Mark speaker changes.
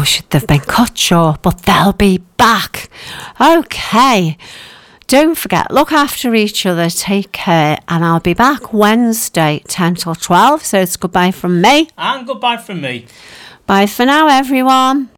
Speaker 1: they've been cut short, but they'll be back. Okay. Don't forget, look after each other, take care, and I'll be back Wednesday, 10 till 12. So it's goodbye from me.
Speaker 2: And goodbye from me.
Speaker 1: Bye for now, everyone.